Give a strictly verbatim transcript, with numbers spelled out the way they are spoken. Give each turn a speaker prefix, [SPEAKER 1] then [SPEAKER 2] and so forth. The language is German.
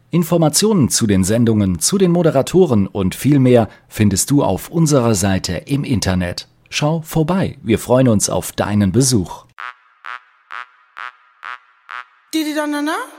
[SPEAKER 1] Informationen zu den Sendungen, zu den Moderatoren und viel mehr findest du auf unserer Seite im Internet. Schau vorbei, wir freuen uns auf deinen Besuch.
[SPEAKER 2] Didi Donana?